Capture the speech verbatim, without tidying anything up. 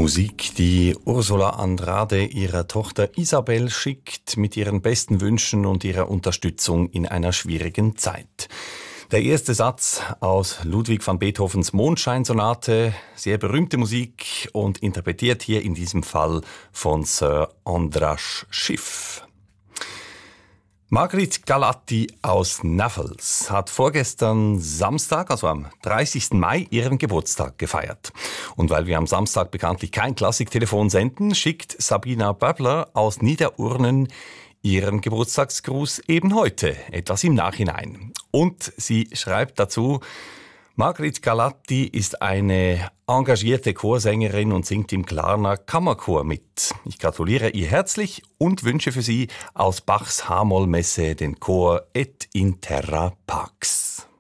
Musik, die Ursula Andrade ihrer Tochter Isabel schickt, mit ihren besten Wünschen und ihrer Unterstützung in einer schwierigen Zeit. Der erste Satz aus Ludwig van Beethovens Mondscheinsonate, sehr berühmte Musik und interpretiert hier in diesem Fall von Sir Andras Schiff. Margrit Galati aus Näffels hat vorgestern Samstag, also am dreißigsten Mai, ihren Geburtstag gefeiert. Und weil wir am Samstag bekanntlich kein Klassiktelefon senden, schickt Sabina Böbler aus Niederurnen ihren Geburtstagsgruß eben heute, etwas im Nachhinein. Und sie schreibt dazu: Margrit Galati ist eine engagierte Chorsängerin und singt im Glarner Kammerchor mit. Ich gratuliere ihr herzlich und wünsche für sie aus Bachs H-Moll-Messe den Chor Et in Terra Pax.